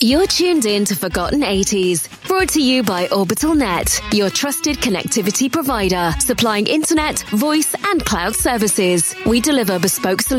You're tuned in to Forgotten 80s, brought to you by OrbitalNet, your trusted connectivity provider, supplying internet, voice and cloud services. We deliver bespoke solutions